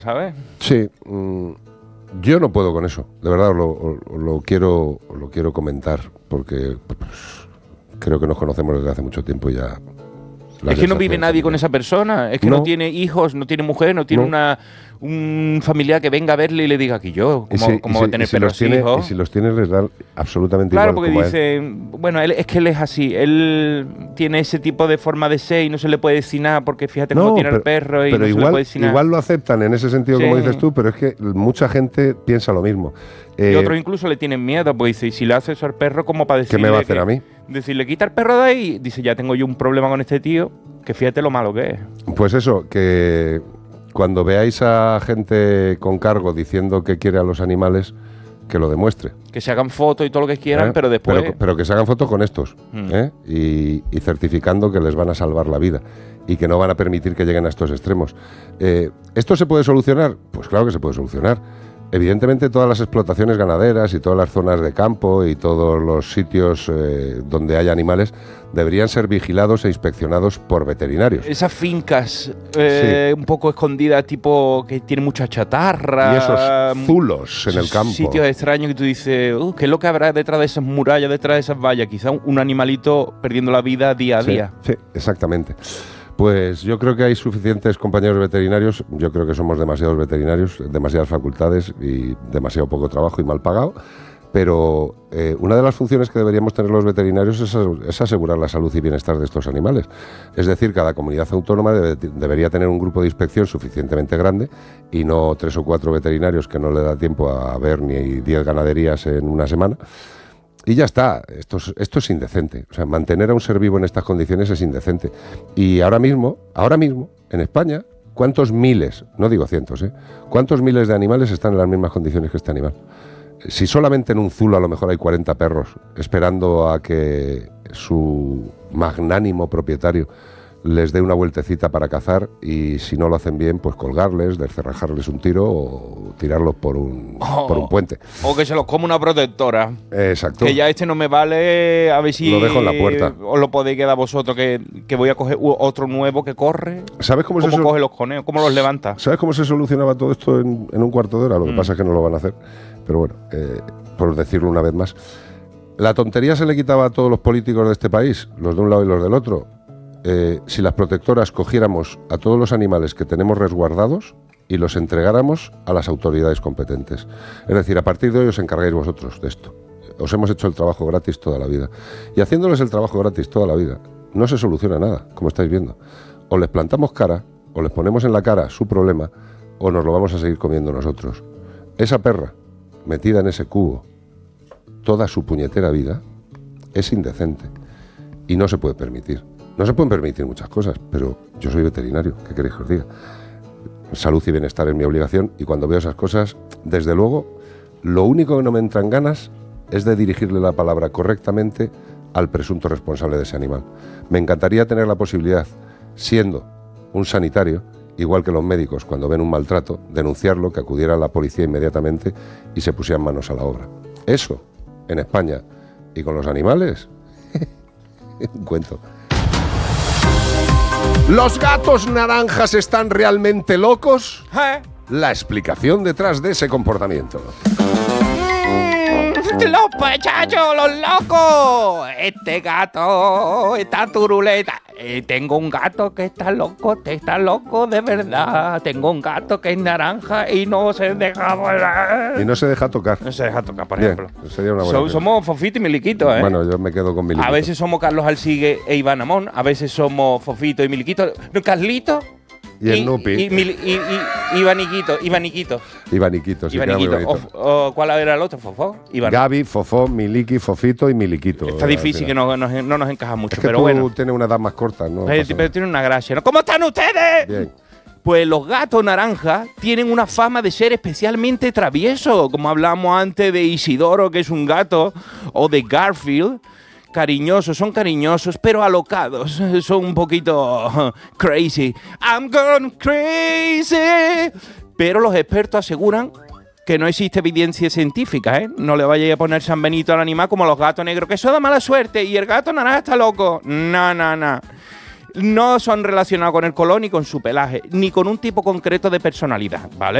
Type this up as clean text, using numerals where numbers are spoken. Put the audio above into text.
¿sabes? Sí, yo no puedo con eso, de verdad lo quiero comentar, porque pues, creo que nos conocemos desde hace mucho tiempo y ya... Es que no vive nadie con esa persona, es que no tiene hijos, no tiene mujer, no tiene un familiar que venga a verle y le diga que yo, como tener perros y hijos. Y si los tiene les dan absolutamente igual. Claro, porque dicen, bueno, él es así, él tiene ese tipo de forma de ser y no se le puede decir nada porque fíjate cómo tiene el perro y no se le puede decir nada. Igual lo aceptan en ese sentido, como dices tú, pero es que mucha gente piensa lo mismo. Y otros incluso le tienen miedo, pues dice, y si le hace eso al perro, ¿cómo para decirle? ¿Qué me va a hacer a mí? Decirle, quita el perro de ahí, dice, ya tengo yo un problema con este tío, que fíjate lo malo que es. Pues eso, que cuando veáis a gente con cargo diciendo que quiere a los animales, que lo demuestre. Que se hagan fotos y todo lo que quieran, pero después... Pero que se hagan fotos con estos, y certificando que les van a salvar la vida y que no van a permitir que lleguen a estos extremos. ¿Esto se puede solucionar? Pues claro que se puede solucionar. Evidentemente todas las explotaciones ganaderas y todas las zonas de campo y todos los sitios donde hay animales deberían ser vigilados e inspeccionados por veterinarios. Esas fincas un poco escondidas, tipo que tienen mucha chatarra. Y esos zulos en el campo. Sitios extraños que tú dices, ¿qué es lo que habrá detrás de esas murallas, detrás de esas vallas? Quizá un animalito perdiendo la vida día a día. Sí, exactamente. Pues yo creo que hay suficientes compañeros veterinarios, yo creo que somos demasiados veterinarios, demasiadas facultades y demasiado poco trabajo y mal pagado, pero una de las funciones que deberíamos tener los veterinarios es asegurar la salud y bienestar de estos animales. Es decir, cada comunidad autónoma debería tener un grupo de inspección suficientemente grande y no 3 o 4 veterinarios que no le da tiempo a ver ni 10 ganaderías en una semana. Y ya está, esto es indecente. O sea, mantener a un ser vivo en estas condiciones es indecente. Y ahora mismo, en España, ¿cuántos miles, no digo cientos, cuántos miles de animales están en las mismas condiciones que este animal? Si solamente en un zulo a lo mejor hay 40 perros esperando a que su magnánimo propietario les dé una vueltecita para cazar y si no lo hacen bien, pues colgarles, descerrajarles un tiro o tirarlos por un puente. O que se los come una protectora. Exacto. Que ya no me vale, a ver si... Lo dejo en la puerta. Os lo podéis quedar vosotros, que voy a coger otro nuevo que corre. ¿Sabes cómo coge los conejos? ¿Cómo los levanta? ¿Sabes cómo se solucionaba todo esto en un cuarto de hora? Lo que pasa es que no lo van a hacer. Pero bueno, por decirlo una vez más. La tontería se le quitaba a todos los políticos de este país, los de un lado y los del otro. Si las protectoras cogiéramos a todos los animales que tenemos resguardados y los entregáramos a las autoridades competentes. Es decir, a partir de hoy os encargáis vosotros de esto. Os hemos hecho el trabajo gratis toda la vida. Y haciéndoles el trabajo gratis toda la vida, no se soluciona nada, como estáis viendo. O les plantamos cara, o les ponemos en la cara su problema, o nos lo vamos a seguir comiendo nosotros. Esa perra, metida en ese cubo, toda su puñetera vida, es indecente. Y no se puede permitir. No se pueden permitir muchas cosas, pero yo soy veterinario, ¿qué queréis que os diga? Salud y bienestar es mi obligación y cuando veo esas cosas, desde luego, lo único que no me entran ganas es de dirigirle la palabra correctamente al presunto responsable de ese animal. Me encantaría tener la posibilidad, siendo un sanitario, igual que los médicos cuando ven un maltrato, denunciarlo, que acudiera a la policía inmediatamente y se pusieran manos a la obra. Eso, en España, y con los animales, un cuento. ¿Los gatos naranjas están realmente locos? La explicación detrás de ese comportamiento. ¡Los pechachos, los locos! Este gato está turuleta. Tengo un gato que está loco de verdad. Tengo un gato que es naranja y no se deja volar. Y no se deja tocar. No se deja tocar, por Bien, ejemplo. Sería una buena Somos Fofito y Miliquito, ¿eh? Bueno, yo me quedo con Miliquito. A veces somos Carlos Alsigue e Iván Amón. A veces somos Fofito y Miliquito. No, Carlito. Y el Nupi. Y Ivaniquito. Ivaniquito, sí, queda muy bonito. ¿Cuál era el otro? ¿Fofó? Iván. Gaby, Fofó, Miliki, Fofito y Miliquito. Está difícil que no nos encaja mucho, es que pero tú bueno. tienes una edad más corta, ¿no? Pero tiene una gracia, ¿no? ¿Cómo están ustedes? Bien. Pues los gatos naranjas tienen una fama de ser especialmente traviesos, como hablamos antes de Isidoro, que es un gato, o de Garfield. Son cariñosos, pero alocados. Son un poquito crazy. I'm gone crazy. Pero los expertos aseguran que no existe evidencia científica, ¿eh? No le vayáis a poner San Benito al animal como a los gatos negros, que eso da mala suerte y el gato naranja está loco. No. no son relacionados con el color ni con su pelaje, ni con un tipo concreto de personalidad, ¿vale?